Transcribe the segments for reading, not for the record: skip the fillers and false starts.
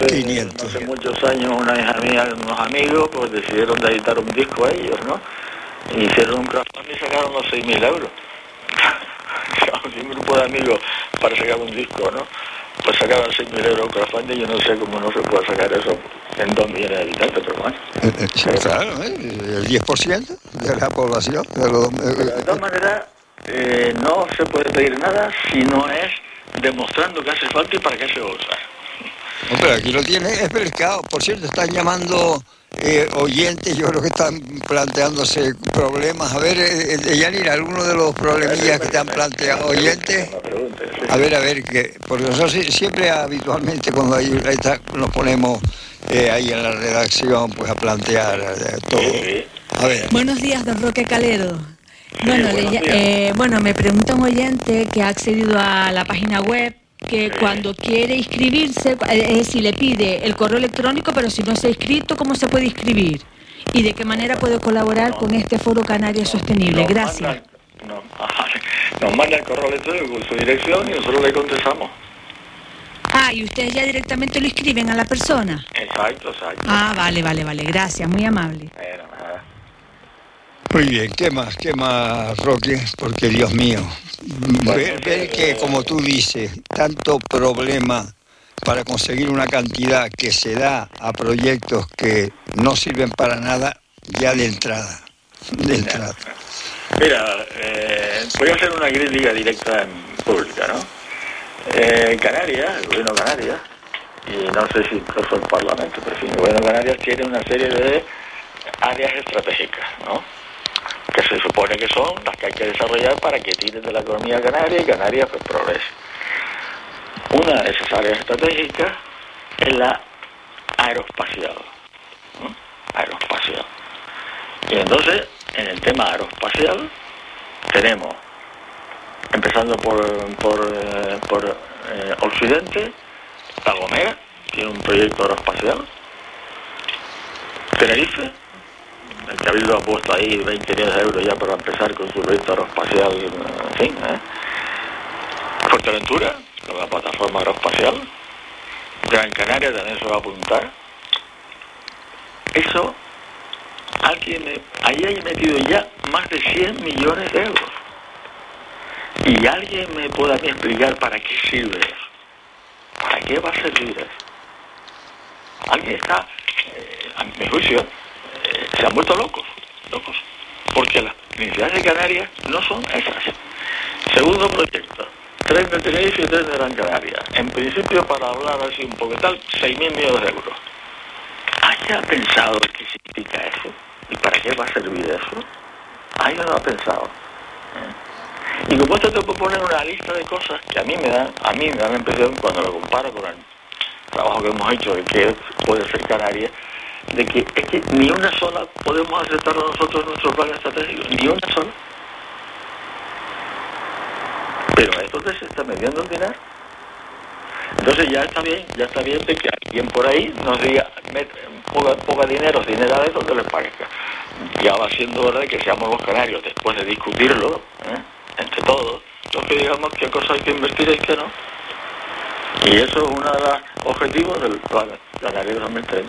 500. Hace muchos años una hija mía, unos amigos, pues decidieron de editar un disco a ellos, ¿no? Y hicieron un crowdfunding y sacaron los 6.000 euros. Un grupo de amigos para sacar un disco, ¿no? Pues sacaban 6.000 euros crowdfunding. Yo no sé cómo no se puede sacar eso en 2 millones de habitantes, pero bueno. Claro, el 10% de la población. Pero de todas maneras, no se puede pedir nada si no es demostrando que hace falta y para qué se usa. No, pero aquí lo tiene explicado. Por cierto, están llamando oyentes, yo creo que están planteándose problemas. A ver, Yanira, alguno de los problemillas que te han planteado oyentes. A ver, porque nosotros siempre habitualmente cuando hay nos ponemos ahí en la redacción pues a plantear todo. A ver. Buenos días, don Roque Calero. Sí, Bueno, me pregunta un oyente que ha accedido a la página web que cuando quiere inscribirse, es decir, le pide el correo electrónico, pero si no se ha inscrito, ¿cómo se puede inscribir? ¿Y de qué manera puede colaborar con este Foro Canarias Sostenible? Gracias. Nos manda el correo electrónico con su dirección y nosotros le contestamos. Ah, ¿y ustedes ya directamente lo inscriben a la persona? Exacto. Ah, vale, gracias, muy amable. Muy bien, ¿qué más, Roque? Porque, Dios mío, ver que, como tú dices, tanto problema para conseguir una cantidad que se da a proyectos que no sirven para nada, ya de entrada. Mira, voy a hacer una crítica directa en pública, ¿no? Canarias, el gobierno de Canarias, y no sé si incluso el Parlamento, pero sí, el gobierno de Canarias tiene una serie de áreas estratégicas, ¿no? Que se supone que son las que hay que desarrollar para que tiren de la economía canaria y Canarias pues progrese. Una de esas áreas estratégicas es la aeroespacial, ¿no? Aeroespacial. Y entonces, en el tema aeroespacial, tenemos, empezando por Occidente, La Gomera tiene un proyecto aeroespacial, Tenerife, el Cabildo ha puesto ahí 20 millones de euros ya para empezar con su proyecto aeroespacial, en fin, Fuerteventura, con la plataforma aeroespacial, Gran Canaria también se va a apuntar. Eso, ahí hay metido ya más de 100 millones de euros. Y alguien me puede a mí explicar para qué sirve eso. ¿Para qué va a servir eso? Alguien está, a mi juicio, se han vuelto locos, porque las necesidades de Canarias no son esas. Segundo proyecto, tren de Tenerife y tren de Gran Canaria. En principio, para hablar así un poco tal, 6.000 millones de euros. ¿Haya pensado qué significa eso? ¿Y para qué va a servir eso? ¿Alguien lo ha pensado? Y como esto te puedo poner una lista de cosas que a mí me dan la impresión, cuando lo comparo con el trabajo que hemos hecho de que puede ser Canarias, de que es que ni una sola podemos aceptarlo nosotros en nuestro plan estratégico, ni una sola. Pero a esto se está metiendo el dinero. Entonces ya está bien de que alguien por ahí nos diga, ponga dinero de donde les parezca. Ya va siendo hora de que seamos los canarios, después de discutirlo, entre todos, los que digamos qué cosas hay que invertir y qué no. Y eso es uno de los objetivos del plan Canario 2030.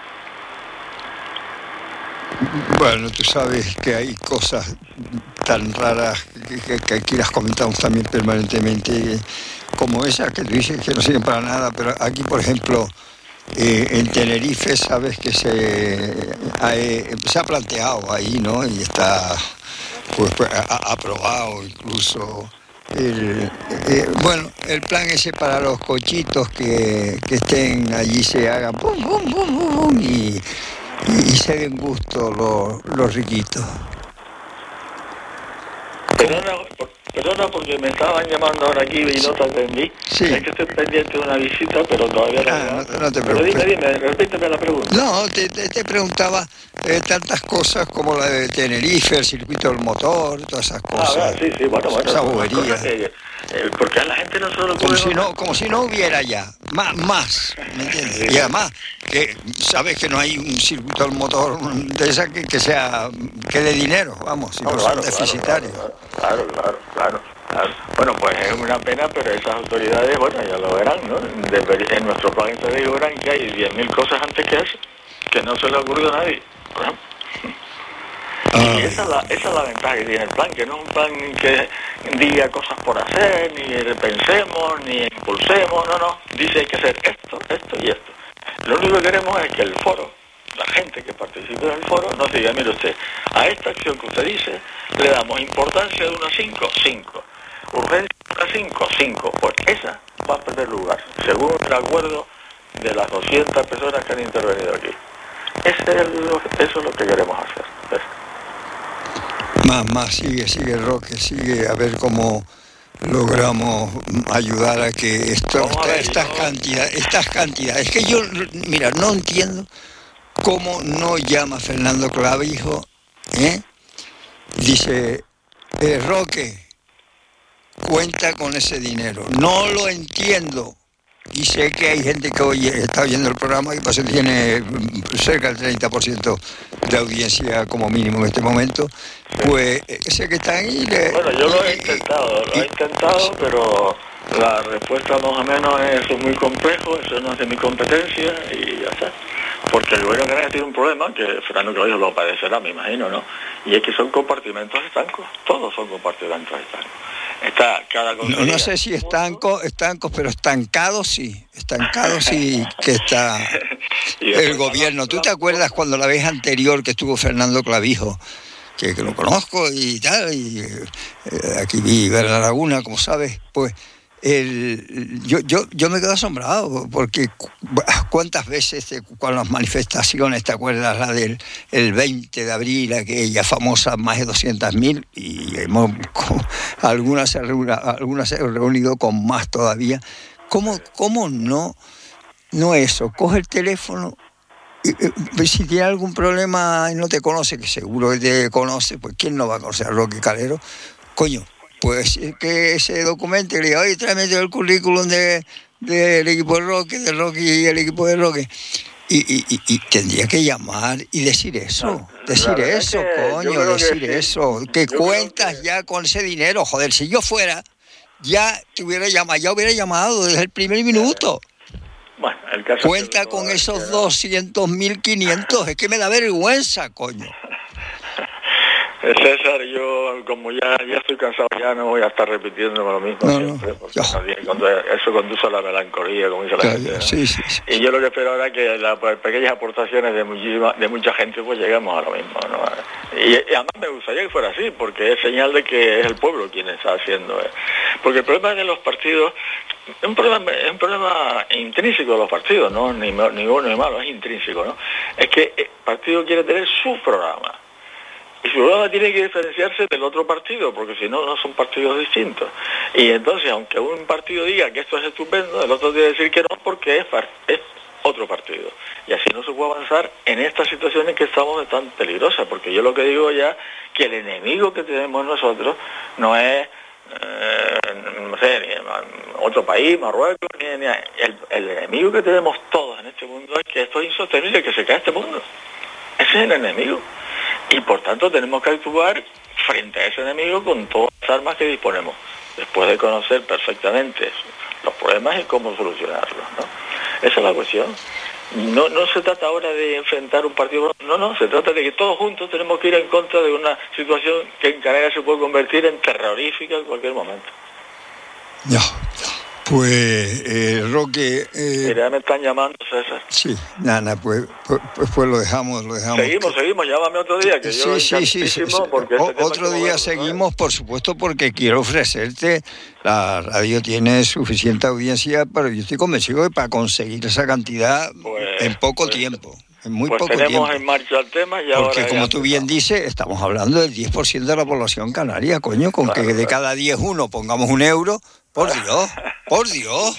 Bueno, tú sabes que hay cosas tan raras que aquí las comentamos también permanentemente, como esas que tú dices que no sirven para nada, pero aquí, por ejemplo, en Tenerife, sabes que se ha planteado ahí, ¿no? Y está pues aprobado incluso el plan ese para los cochitos que estén allí, se hagan pum, pum, pum, pum, pum, y se den gusto los riquitos. Perdona porque me estaban llamando ahora aquí y no te atendí. Sí. Es que estoy pendiente de una visita, pero todavía no te preocupes. Pero dime, repíteme la pregunta. No, te preguntaba tantas cosas como la de Tenerife, el circuito del motor, todas esas cosas. Sí, bueno. Esa bobería. Porque a la gente no se lo ocurre. Como si no hubiera ya. Más, ¿me entiendes? Sí. Y además, que sabes que no hay un circuito del motor de esa que dé dinero, vamos, si no son deficitarios. Claro. Claro. Bueno, pues es una pena, pero esas autoridades, bueno, ya lo verán, ¿no? En nuestro plan estratégico verán que hay 10.000 cosas antes que eso, que no se le ha ocurrido a nadie, por ejemplo. Y esa es la ventaja que tiene el plan, que no es un plan que diga cosas por hacer, ni pensemos, ni impulsemos, no, dice hay que hacer esto, esto y esto. Lo único que queremos es que el foro, la gente que participe en el foro, nos diga, mire usted, a esta acción que usted dice, le damos importancia de 1 a 5, 5. Urgencia de 1 a 5, pues esa va a perder lugar, según el acuerdo de las 200 personas que han intervenido aquí. Eso es lo que queremos hacer. Más, sigue Roque, sigue a ver cómo logramos ayudar a que estas cantidades, es que yo, mira, no entiendo cómo no llama Fernando Clavijo, dice, Roque, cuenta con ese dinero, no lo entiendo. Y sé que hay gente que está oyendo el programa y por eso tiene cerca del 30% de audiencia como mínimo en este momento. Pues sé que están ahí. Bueno, yo lo he intentado, pero la respuesta más o menos es muy complejo, eso no es de mi competencia y ya está. Porque el gobierno canario tiene un problema que Fernando Clavijo lo padecerá, me imagino, ¿no? Y es que son compartimentos estancos, todos son compartimentos estancos. Está cada no sé si estancos, pero estancados sí que está el gobierno. ¿Tú te acuerdas cuando la vez anterior que estuvo Fernando Clavijo, que lo conozco y tal, y aquí vi ver la laguna, como sabes, pues yo me quedo asombrado porque cuántas veces con las manifestaciones, ¿te acuerdas la del el 20 de abril, aquella famosa, más de 200.000, y algunas se han reunido con más todavía? ¿Cómo no eso? Coge el teléfono y si tiene algún problema y no te conoce, que seguro que te conoce, pues ¿quién no va a conocer a Roque Calero? Coño, pues que se documente y le diga, oye, tráeme el currículum del equipo de Roque, y el equipo de Roque. Y tendría que llamar y decir eso, coño, decir eso, que cuentas ya con ese dinero. Joder, si yo fuera, ya hubiera llamado desde el primer minuto. Bueno, el caso cuenta con esos 200.500, es que me da vergüenza, coño. César, yo como ya estoy cansado, ya no voy a estar repitiendo lo mismo siempre, porque eso conduce a la melancolía, como dice la gente, ¿no? Sí. Y yo lo que espero ahora es que las pequeñas aportaciones de mucha gente pues lleguemos a lo mismo, ¿no? Y además me gustaría que fuera así, porque es señal de que es el pueblo quien está haciendo, porque el problema de los partidos es un problema intrínseco de los partidos, ¿no? Ni bueno ni malo, es intrínseco, ¿no? Es que el partido quiere tener su programa. Y su programa tiene que diferenciarse del otro partido, porque si no, no son partidos distintos. Y entonces, aunque un partido diga que esto es estupendo, el otro tiene que decir que no, porque es otro partido. Y así no se puede avanzar en estas situaciones que estamos tan peligrosas, porque yo lo que digo ya, que el enemigo que tenemos nosotros no es, no sé, ni otro país, Marruecos, ni el enemigo que tenemos todos en este mundo es que esto es insostenible, que se cae este mundo. Ese es el enemigo. Y por tanto tenemos que actuar frente a ese enemigo con todas las armas que disponemos, después de conocer perfectamente los problemas y cómo solucionarlos, ¿no? Esa es la cuestión. No se trata ahora de enfrentar un partido, no, se trata de que todos juntos tenemos que ir en contra de una situación que en Canarias se puede convertir en terrorífica en cualquier momento. Ya. Pues, Roque... Mira, me están llamando, César. Sí, nada, pues lo dejamos. Seguimos, llámame otro día, que yo sí. Porque otro día seguimos, por supuesto, porque quiero ofrecerte, la radio tiene suficiente audiencia, pero yo estoy convencido de para conseguir esa cantidad en poco tiempo. En muy poco tiempo. Tenemos en marcha el tema y porque, como tú bien dices, estamos hablando del 10% de la población canaria, coño, con que de cada 10 uno pongamos €1, por Dios.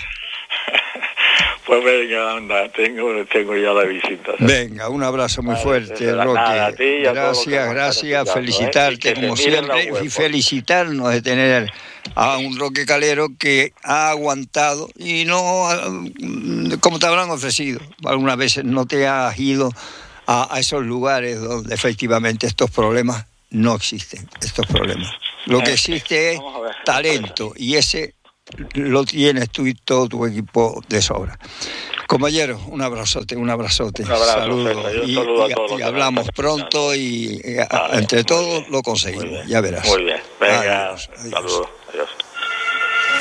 Pues venga, anda, tengo ya la visita. Venga, un abrazo muy fuerte, Roque. Gracias, felicitarte como siempre y felicitarnos de tener a un Roque Calero que ha aguantado y no, como te habrán ofrecido, algunas veces no te has ido a esos lugares donde efectivamente estos problemas no existen, estos problemas. Lo que existe es talento, y ese lo tienes tú y todo tu equipo de sobra. Compañero, un abrazote. Saludos. Y hablamos pronto y entre todos lo conseguimos. Ya verás. Muy bien. Venga, adiós. saludos.